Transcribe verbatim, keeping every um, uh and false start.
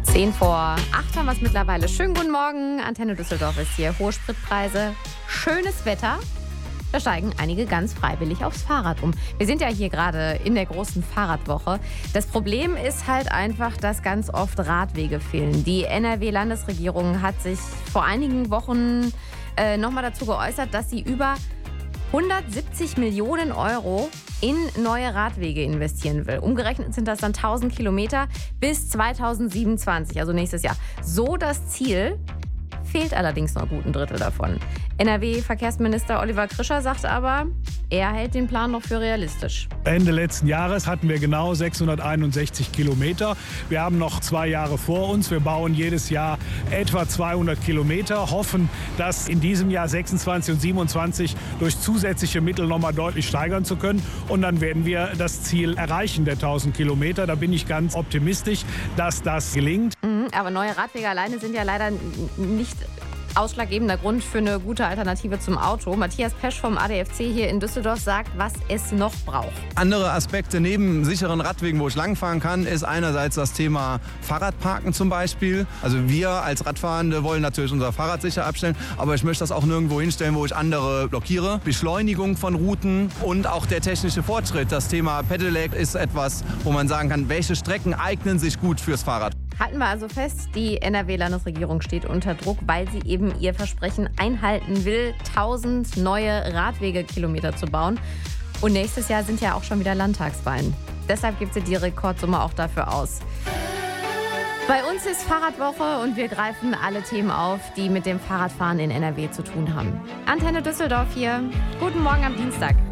Zehn vor acht haben wir es mittlerweile. Schönen guten Morgen. Antenne Düsseldorf ist hier. Hohe Spritpreise, schönes Wetter. Da steigen einige ganz freiwillig aufs Fahrrad um. Wir sind ja hier gerade in der großen Fahrradwoche. Das Problem ist halt einfach, dass ganz oft Radwege fehlen. Die N R W-Landesregierung hat sich vor einigen Wochen äh, nochmal dazu geäußert, dass sie über hundertsiebzig Millionen Euro in neue Radwege investieren will. Umgerechnet sind das dann tausend Kilometer bis zweitausendsiebenundzwanzig, also nächstes Jahr. So das Ziel, fehlt allerdings noch gut ein Drittel davon. N R W-Verkehrsminister Oliver Krischer sagt aber, er hält den Plan noch für realistisch. Ende letzten Jahres hatten wir genau sechshunderteinundsechzig Kilometer. Wir haben noch zwei Jahre vor uns. Wir bauen jedes Jahr etwa zweihundert Kilometer, hoffen, das in diesem Jahr sechsundzwanzig und siebenundzwanzig durch zusätzliche Mittel noch mal deutlich steigern zu können. Und dann werden wir das Ziel erreichen der tausend Kilometer. Da bin ich ganz optimistisch, dass das gelingt. Mhm, aber neue Radwege alleine sind ja leider nicht ausschlaggebender Grund für eine gute Alternative zum Auto. Matthias Pesch vom A D F C hier in Düsseldorf sagt, was es noch braucht. Andere Aspekte neben sicheren Radwegen, wo ich langfahren kann, ist einerseits das Thema Fahrradparken zum Beispiel. Also wir als Radfahrende wollen natürlich unser Fahrrad sicher abstellen, aber ich möchte das auch nirgendwo hinstellen, wo ich andere blockiere. Beschleunigung von Routen und auch der technische Fortschritt. Das Thema Pedelec ist etwas, wo man sagen kann, welche Strecken eignen sich gut fürs Fahrrad. Halten wir also fest, die N R W-Landesregierung steht unter Druck, weil sie eben ihr Versprechen einhalten will, tausend neue Radwegekilometer zu bauen. Und nächstes Jahr sind ja auch schon wieder Landtagswahlen. Deshalb gibt sie die Rekordsumme auch dafür aus. Bei uns ist Fahrradwoche und wir greifen alle Themen auf, die mit dem Fahrradfahren in N R W zu tun haben. Antenne Düsseldorf hier. Guten Morgen am Dienstag.